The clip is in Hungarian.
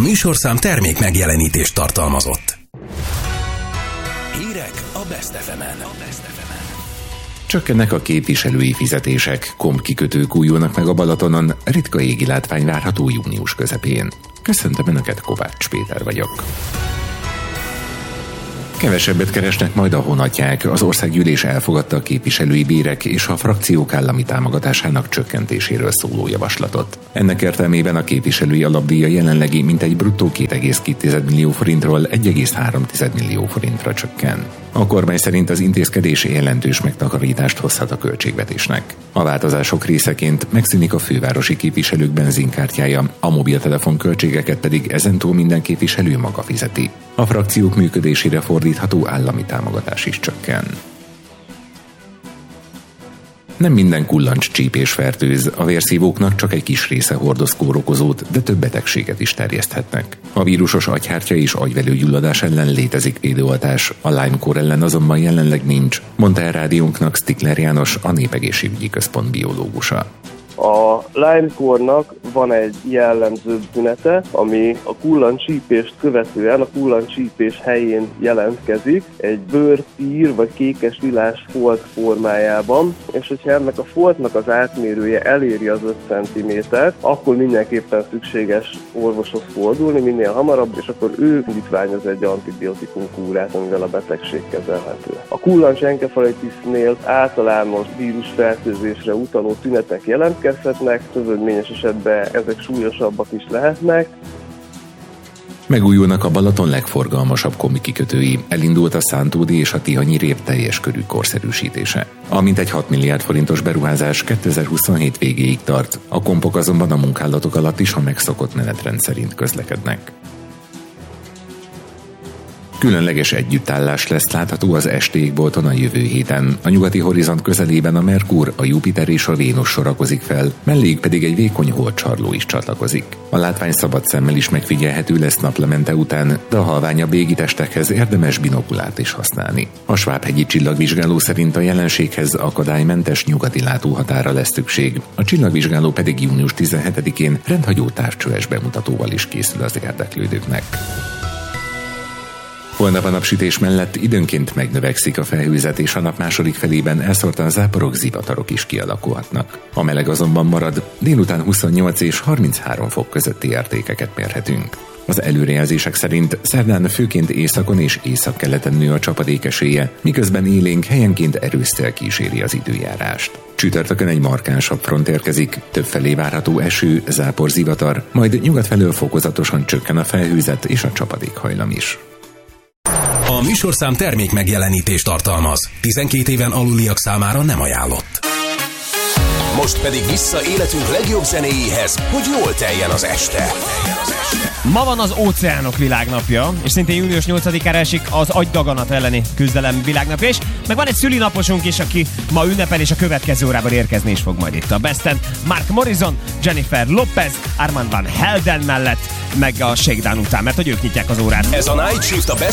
műsorszám termék megjelenítést tartalmazott. Hírek a Best FM-en. Csökkennek a képviselői fizetések, kombkikötők újulnak meg a Balatonon, ritka égi látvány várható június közepén. Köszöntöm Önöket, Kovács Péter vagyok. Kevesebbet keresnek majd a honatják. Az országgyűlés elfogadta a képviselői bérek és a frakciók állami támogatásának csökkentéséről szóló javaslatot. Ennek értelmében a képviselői alapdíja jelenlegi mintegy bruttó 2,2 millió forintról 1,3 millió forintra csökken. A kormány szerint az intézkedés jelentős megtakarítást hozhat a költségvetésnek. A változások részeként megszűnik a fővárosi képviselők benzinkártyája, a mobiltelefon költségeket pedig ezentúl minden képviselő maga fizeti. A frakciók működésére fordítható állami támogatás is csökken. Nem minden kullancscsípés fertőz, a vérszívóknak csak egy kis része hordoz kórokozót, de több betegséget is terjeszthetnek. A vírusos agyhártya és agyvelőgyulladás ellen létezik védőoltás, a Lyme-kór ellen azonban jelenleg nincs, mondta el rádiónknak Stikler János, a Népegészségügyi Központ biológusa. A Lyme-kórnak van egy jellemző tünete, ami a kullancsípést követően a kullancsípés helyén jelentkezik, egy bőrpír vagy kékes lilás folt formájában, és hogyha ennek a foltnak az átmérője eléri az 5 cm-t, akkor mindenképpen szükséges orvoshoz fordulni minél hamarabb, és akkor ő indítványoz egy antibiotikum kúrát, amivel a betegség kezelhető. A kullancsenkefalitisnél általános vírusfertőzésre utaló tünetek jelentkeznek, szövődményes esetben ezek súlyosabbak is lehetnek. Megújulnak a Balaton legforgalmasabb kombikikötői. Elindult a Szántódi és a Tihanyi rév teljes körű korszerűsítése. A mintegy 6 milliárd forintos beruházás 2027 végéig tart. A kompok azonban a munkálatok alatt is a megszokott menetrend szerint közlekednek. Különleges együttállás lesz látható az estékbolton a jövő héten. A nyugati horizont közelében a Merkur, a Jupiter és a Vénusz sorakozik fel, melléjük pedig egy vékony holdcsarló is csatlakozik. A látvány szabad szemmel is megfigyelhető lesz naplemente után, de a halványabb égitestekhez érdemes binokulát is használni. A Svábhegyi csillagvizsgáló szerint a jelenséghez akadálymentes nyugati látóhatára lesz szükség. A csillagvizsgáló pedig június 17-én rendhagyó távcsöves bemutatóval is készül az érdeklődőknek. Holnap a napsütés mellett időnként megnövekszik a felhőzet, és a nap második felében elszórtan záporok, zivatarok is kialakulhatnak. A meleg azonban marad, délután 28 és 33 fok közötti értékeket mérhetünk. Az előrejelzések szerint szerdán főként északon és északkeleten nő a csapadék esélye, miközben élénk helyenként erős szél kíséri az időjárást. Csütörtökön egy markánsabb front érkezik, többfelé várható eső, zápor, zivatar, majd nyugat felől fokozatosan csökken a felhőzet és a csapadékhajlam is. A műsorszám termék megjelenítést tartalmaz. 12 éven aluliak számára nem ajánlott. Most pedig vissza életünk legjobb zenéjéhez, hogy jól teljen az este. Ma van az Óceánok Világnapja, és szintén június 8-ára esik az agydaganat elleni küzdelem világnapja is. Meg van egy szülinaposunk is, aki ma ünnepel, és a következő órában érkezni is fog majd itt a Besten. Mark Morrison, Jennifer Lopez, Armand van Helden mellett, meg a Shakedown után, mert hogy ők nyitják az órát. Ez a Night Shift a Best